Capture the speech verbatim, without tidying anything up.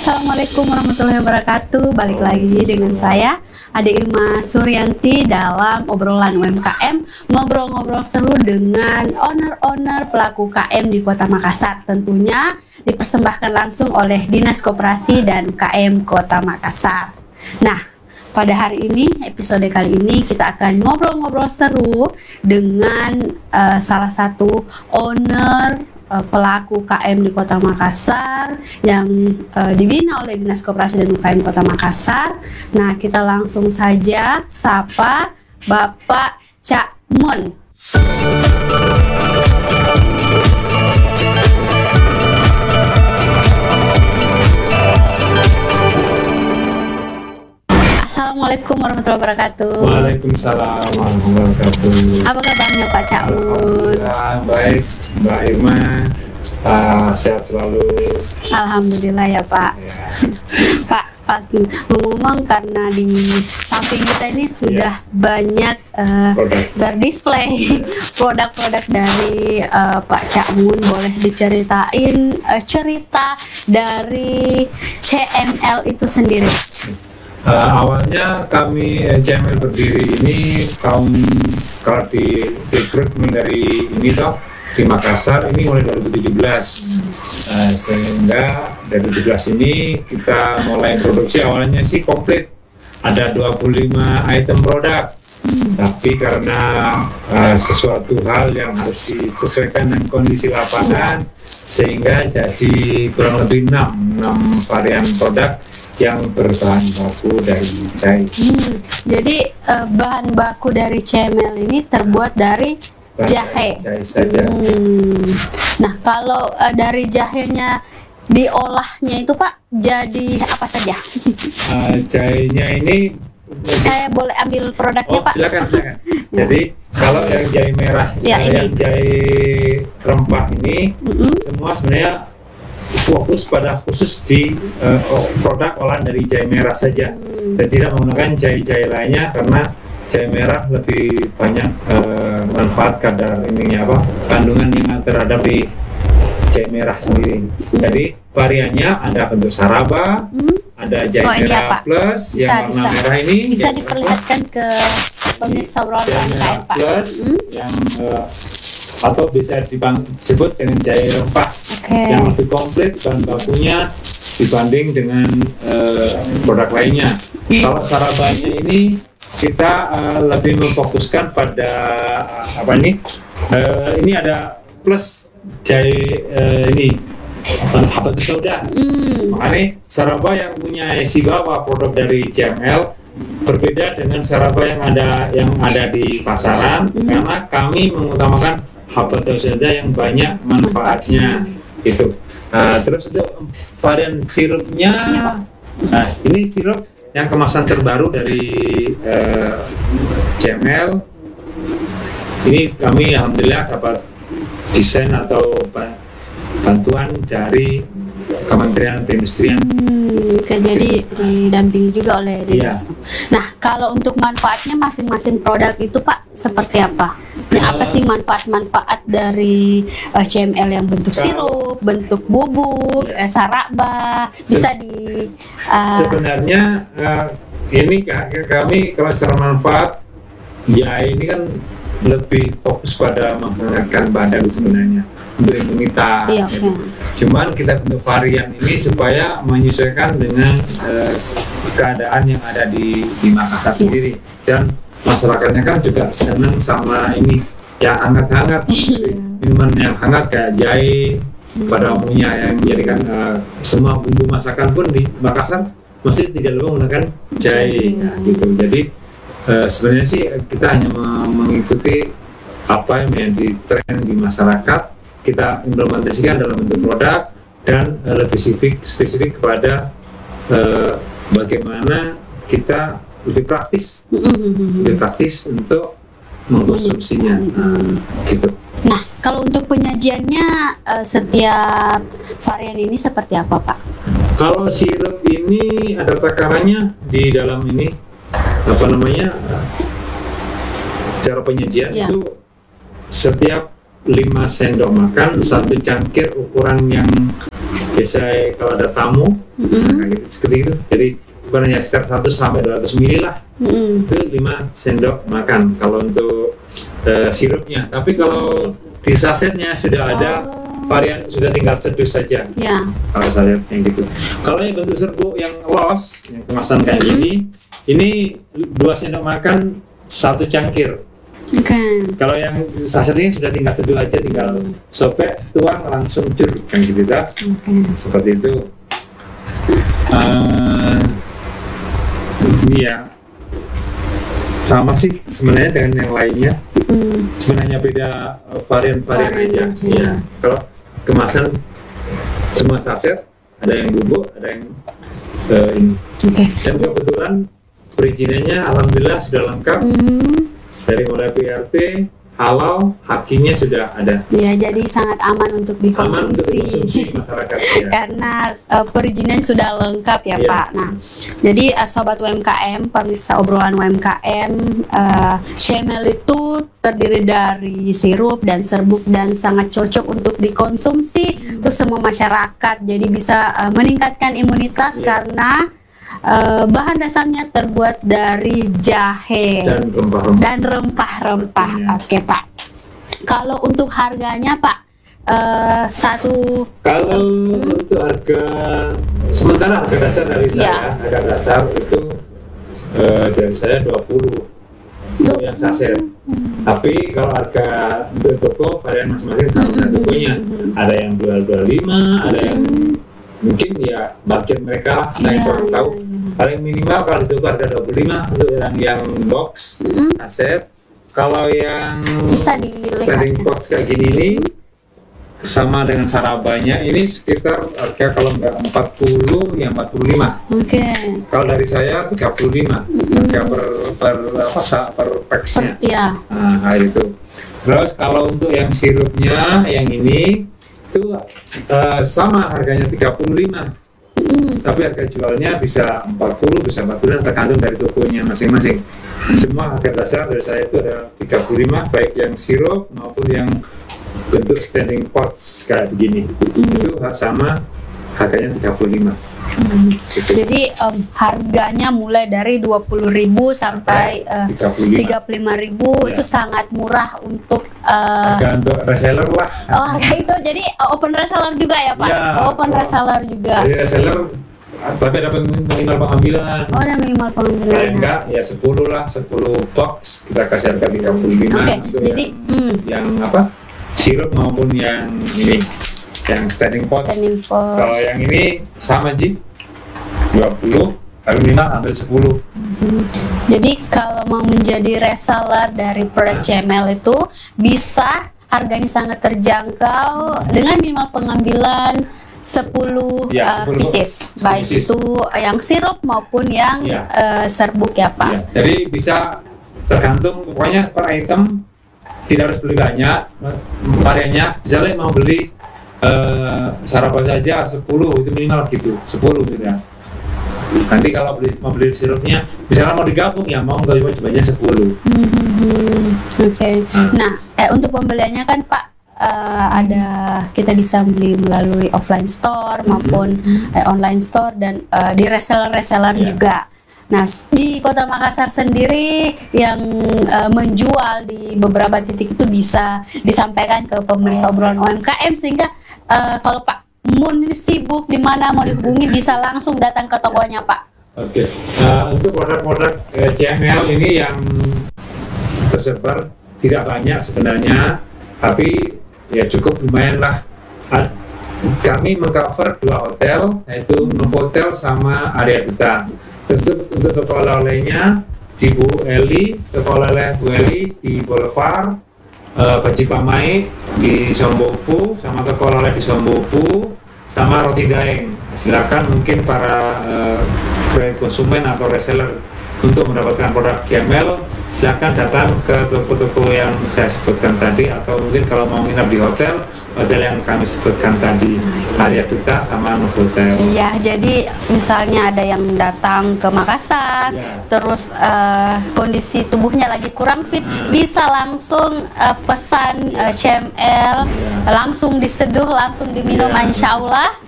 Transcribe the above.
Assalamualaikum warahmatullahi wabarakatuh. Balik lagi dengan saya Ade Irma Suryanti dalam obrolan U M K M, ngobrol-ngobrol seru dengan owner-owner pelaku K M di Kota Makassar. Tentunya dipersembahkan langsung oleh Dinas Koperasi dan U K M Kota Makassar. Nah, pada hari ini, episode kali ini kita akan ngobrol-ngobrol seru dengan uh, salah satu owner pelaku K M di Kota Makassar yang uh, dibina oleh Dinas Koperasi dan U K M Kota Makassar. Nah, kita langsung saja sapa Bapak Cak Mun. Assalamualaikum warahmatullahi wabarakatuh. Waalaikumsalam warahmatullahi wabarakatuh. Apa kabarnya Pak Cak Mun? Alhamdulillah baik, Mbak Irma. Uh, sehat selalu. Alhamdulillah ya Pak. Ya. Pak, Pak ngomong karena di samping kita ini sudah ya. banyak uh, berdisplay produk-produk dari uh, Pak Cak Mun. Boleh diceritain uh, cerita dari C M L itu sendiri? Uh, awalnya kami C M L berdiri ini tahun kalau di rekrutmen dari ini toh di Makassar ini mulai dua ribu tujuh belas. Uh, sehingga dari dua ribu tujuh belas ini kita mulai produksi. Awalnya sih komplit ada dua puluh lima item produk, tapi karena uh, sesuatu hal yang harus disesuaikan dengan kondisi lapangan sehingga jadi kurang lebih enam varian produk yang berbahan baku dari jahe. Hmm, jadi uh, bahan baku dari C M L ini terbuat dari bahan jahe. Jahe saja. Hmm. Nah, kalau uh, dari jahenya diolahnya itu Pak jadi apa saja? Uh, jahenya ini saya boleh ambil produknya oh, Pak? Silakan, silakan. Jadi kalau yang jahe merah, ya, yang jahe rempah ini mm-hmm. semua sebenarnya fokus pada khusus di uh, produk olahan dari jahe merah saja hmm. dan tidak menggunakan jahe-jahe lainnya karena jahe merah lebih banyak uh, manfaat kadar ininya apa kandungan yang terhadap di jahe merah sendiri. Hmm. Jadi variannya ada bentuk saraba, hmm. ada jahe oh, merah plus bisa, yang warna bisa. merah ini bisa diperlihatkan ke pemirsa obrolan jahe merah Pak. Plus hmm. yang uh, atau bisa disebut dengan jahe rempah okay. yang lebih komplit bahan bakunya dibanding dengan uh, produk lainnya. Hmm. Kalau sarabanya ini kita uh, lebih memfokuskan pada uh, apa ini? Uh, ini ada plus jahe uh, ini habatus sauda. Hmm. Makanya saraba yang punya Sibawa produk dari C M L berbeda dengan saraba yang ada yang ada di pasaran hmm. karena kami mengutamakan habatus sauda yang banyak manfaatnya itu. Nah, terus itu varian sirupnya. Nah, ini sirup yang kemasan terbaru dari uh, C M L. Ini kami alhamdulillah dapat desain atau bantuan dari Kementerian Perindustrian. Hmm, jadi didampingi juga oleh Dinas. Iya. Nah, kalau untuk manfaatnya masing-masing produk itu Pak seperti apa? Nah, apa sih manfaat-manfaat dari uh, C M L yang bentuk sirup, bentuk bubuk, uh, saraba, bisa di uh, sebenarnya uh, ini kami kalau secara manfaat ya ini kan lebih fokus pada menghangatkan badan sebenarnya untuk imunitas. Iya, okay. Cuman kita bentuk varian ini supaya menyesuaikan dengan uh, keadaan yang ada di di Makassar iya. sendiri dan masyarakatnya kan juga senang sama ini yang hangat-hangat, minuman yang hangat kayak jahe hmm. pada umumnya yang menjadikan uh, semua bumbu masakan pun di Makassar masih tidak lupa menggunakan jahe, nah, gitu. Jadi uh, sebenarnya sih kita hanya mengikuti apa yang menjadi tren di masyarakat, kita implementasikan dalam bentuk produk dan uh, lebih spesifik, spesifik kepada uh, bagaimana kita lebih praktis, lebih praktis untuk mengkonsumsinya, nah, gitu. Nah, kalau untuk penyajiannya uh, setiap varian ini seperti apa, Pak? Kalau sirup ini ada takarannya di dalam ini, apa namanya? Cara penyajian ya. Itu setiap lima sendok makan satu cangkir ukuran yang biasanya kalau ada tamu, Mm-mm. nah, gitu, seperti itu. Jadi bukan hanya sekitar seratus sampai dua ratus mili lah, Mm-mm. itu lima sendok makan kalau untuk uh, sirupnya. Tapi kalau di sasetnya sudah ada Oh. varian, sudah tinggal seduh saja. Ya. Kalau saya lihat yang gitu. Kalau yang bentuk serbuk yang los, yang kemasan kayak gini, ini dua sendok makan satu cangkir. Oke. Kalau yang saset ini sudah tinggal seduh aja, tinggal sobek, tuang, langsung cur, kan gitu kan. Oke. Seperti itu. Uh, ini ya sama sih sebenarnya dengan yang lainnya. Mm. Sebenarnya beda uh, varian-varian Varian aja. aja. Iya. Kalau kemasan semua saset, ada yang bubuk, ada yang uh, ini. Oke. Dan kebetulan perizinannya alhamdulillah sudah lengkap, Mm. dari mulai P R T, halal, hakimnya sudah ada. Ya, jadi sangat aman untuk Aman untuk dikonsumsi. dikonsumsi masyarakat. Ya. Karena uh, perizinan sudah lengkap ya, Iya. Pak. Nah, jadi uh, sobat U M K M, pemirsa obrolan U M K M, uh, Shemel itu terdiri dari sirup dan serbuk dan sangat cocok untuk dikonsumsi untuk semua masyarakat. Jadi bisa uh, meningkatkan imunitas Iya. karena uh, bahan dasarnya terbuat dari jahe Dan rempah-rempah. dan rempah-rempah. Pastinya. Oke, Pak. Kalau untuk harganya, Pak, eh, satu Kalau untuk harga sementara harga dasar dari saya, Iya. harga dasar itu eh, dari saya dua puluh untuk yang saset. Tapi kalau harga untuk toko varian masing-masing tergantung tokonya. Ada yang jual dua puluh lima, ada yang mungkin ya budget mereka lah, saya Iya, kurang iya, tahu. iya. Paling minimal kalau di toko harga dua puluh lima untuk yang yang box saset. Kalau yang bisa dilihat. standing box kayak gini ini sama dengan sarabanya ini sekitar harga kalau nggak empat puluh ya empat puluh lima. Oke. Kalau dari saya tiga puluh lima harga per per apa sa- per packsnya. Per- Iya. Nah, kayak itu. Terus kalau untuk yang sirupnya yang ini itu eh, sama harganya tiga puluh lima. Mm. Tapi harga jualnya bisa empat puluh, bisa empat puluh tergantung dari tokonya masing-masing. Semua harga dasar dari saya itu ada tiga puluh lima, baik yang sirup maupun yang bentuk standing pots kayak begini. Itu sama harganya tiga puluh lima. Gitu. Jadi em, harganya mulai dari dua puluh ribu sampai eh, tiga puluh lima. tiga puluh lima ribu. Ya. Itu sangat murah untuk eh, Harga untuk reseller lah. oh, harga itu jadi open reseller juga ya, Pak? Ya. Open reseller juga. Dari reseller tapi ada minimal pengambilan. Oh, ada minimal Kalau pengambilan. enggak ya sepuluh lah, sepuluh box kita kasih harga tiga puluh lima. Oke, Untuk jadi yang, hmm, yang apa? Sirup maupun yang ini yang standing pot. standing for Kalau yang ini sama Ji dua puluh, kalau minimal ambil sepuluh. Jadi kalau mau menjadi reseller dari produk Shemel itu bisa harganya sangat terjangkau dengan minimal pengambilan sepuluh Ya, uh, sepuluh pieces, sepuluh baik pieces. itu yang sirup maupun yang Ya. uh, serbuk ya, Pak. Ya, jadi bisa tergantung pokoknya per item, tidak harus beli banyak variannya. Misalnya mau beli eh, sarapan saja sepuluh itu minimal gitu, sepuluh gitu ya. Nanti kalau beli, mau beli sirupnya, misalnya mau digabung ya mau nggak cuma sepuluh. Hmm, Oke. Nah, eh, untuk pembeliannya kan, Pak, eh, ada kita bisa beli melalui offline store maupun eh, online store dan eh, di reseller-reseller Iya. juga. Nah, s- di Kota Makassar sendiri yang eh, menjual di beberapa titik itu bisa disampaikan ke pemirsa obrolan U M K M sehingga eh, kalau Pak Mun sibuk di mana mau dihubungi bisa langsung datang ke tokonya, Pak. Oke, Nah, untuk produk-produk eh, C M L ini yang tersebar tidak banyak sebenarnya, tapi ya cukup lumayan lah. Ad- Kami mengcover dua hotel, yaitu Novotel sama Area Duta. Terus untuk, untuk toko oleh-olehnya di Bu Eli, toko oleh Bu Eli di Boulevard, eh, Baji Pamai di Sombopu, sama toko oleh di Sombopu, sama Roti Daeng. Silakan mungkin para eh, konsumen atau reseller untuk mendapatkan produk C M L, silakan datang ke toko-toko yang saya sebutkan tadi, atau mungkin kalau mau nginap di hotel, hotel yang kami sebutkan tadi, Area Duta sama Novotel. Iya, jadi misalnya ada yang datang ke Makassar, Iya. terus eh, kondisi tubuhnya lagi kurang fit, bisa langsung eh, pesan eh, C M L, Iya. langsung diseduh, langsung diminum, Iya. insya Allah